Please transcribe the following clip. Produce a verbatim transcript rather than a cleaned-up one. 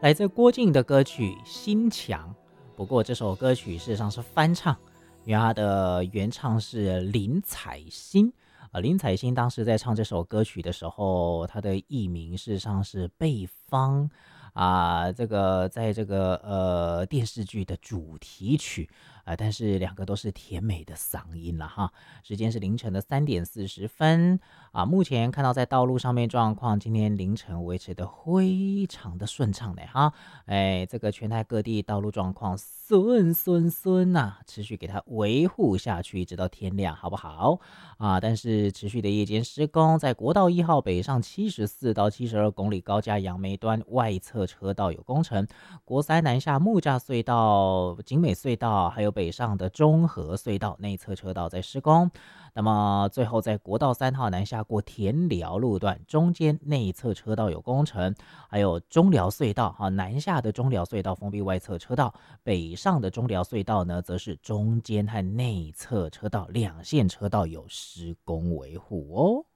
来自郭靖的歌曲《心墙》。不过这首歌曲事实上是翻唱，因为它的原唱是林采欣。呃，林采欣当时在唱这首歌曲的时候，她的艺名事实上是贝芳啊、这个在这个呃电视剧的主题曲啊、呃但是两个都是甜美的嗓音了哈。时间是凌晨的三点四十分啊。目前看到在道路上面状况，今天凌晨维持的非常的顺畅的哈。哎，这个全台各地道路状况顺顺顺呐，持续给它维护下去，直到天亮，好不好？啊，但是持续的夜间施工，在国道一号北上七十四到七十二公里高架杨梅端外侧车道有工程，国三南下木栅隧道、景美隧道，还有北上的中和隧道内侧车道在施工。那么最后在国道三号南下过田寮路段，中间内侧车道有工程，还有中寮隧道哈，南下的中寮隧道封闭外侧车道，北上的中寮隧道呢，则是中间和内侧车道两线车道有施工维护哦。